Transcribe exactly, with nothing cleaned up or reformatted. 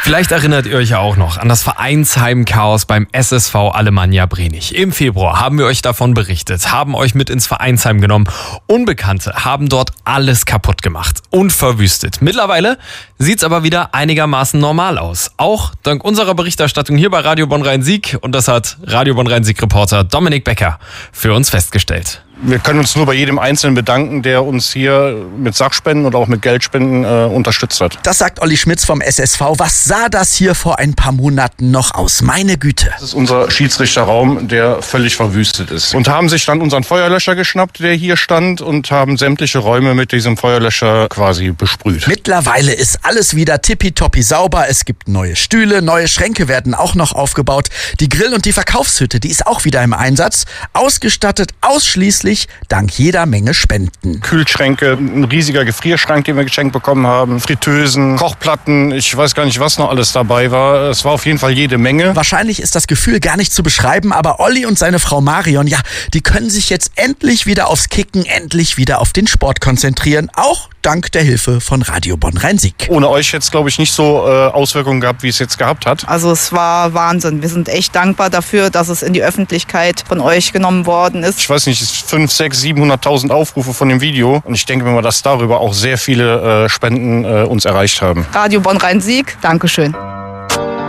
Vielleicht erinnert ihr euch ja auch noch an das Vereinsheim-Chaos beim S S V Alemannia Brenig. Im Februar haben wir euch davon berichtet, haben euch mit ins Vereinsheim genommen. Unbekannte haben dort alles kaputt gemacht und verwüstet. Mittlerweile sieht's aber wieder einigermaßen normal aus. Auch dank unserer Berichterstattung hier bei Radio Bonn-Rhein-Sieg. Und das hat Radio Bonn-Rhein-Sieg-Reporter Dominik Becker für uns festgestellt. Wir können uns nur bei jedem Einzelnen bedanken, der uns hier mit Sachspenden und auch mit Geldspenden äh, unterstützt hat. Das sagt Olli Schmitz vom S S V. Was sah das hier vor ein paar Monaten noch aus? Meine Güte. Das ist unser Schiedsrichterraum, der völlig verwüstet ist. Und haben sich dann unseren Feuerlöscher geschnappt, der hier stand, und haben sämtliche Räume mit diesem Feuerlöscher quasi besprüht. Mittlerweile ist alles wieder tippitoppi sauber. Es gibt neue Stühle, neue Schränke werden auch noch aufgebaut. Die Grill- und die Verkaufshütte, die ist auch wieder im Einsatz. Ausgestattet ausschließlich dank jeder Menge Spenden. Kühlschränke, ein riesiger Gefrierschrank, den wir geschenkt bekommen haben, Fritteusen, Kochplatten, ich weiß gar nicht, was noch alles dabei war. Es war auf jeden Fall jede Menge. Wahrscheinlich ist das Gefühl gar nicht zu beschreiben, aber Olli und seine Frau Marion, ja, die können sich jetzt endlich wieder aufs Kicken, endlich wieder auf den Sport konzentrieren, auch dank der Hilfe von Radio Bonn-Rhein-Sieg. Ohne euch hätte es, glaube ich, nicht so äh, Auswirkungen gehabt, wie es jetzt gehabt hat. Also es war Wahnsinn. Wir sind echt dankbar dafür, dass es in die Öffentlichkeit von euch genommen worden ist. Ich weiß nicht, es ist fünf, sechs, siebenhunderttausend Aufrufe von dem Video. Und ich denke mir mal, dass darüber auch sehr viele äh, Spenden äh, uns erreicht haben. Radio Bonn-Rhein-Sieg, Dankeschön.